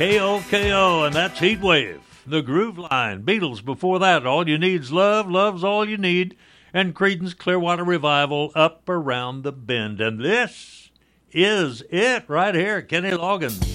KOKO, and that's Heat Wave. The Groove Line. Beatles before that. All You Need's Love, Love's All You Need. And Creedence Clearwater Revival, Up Around the Bend. And this is it right here, Kenny Loggins.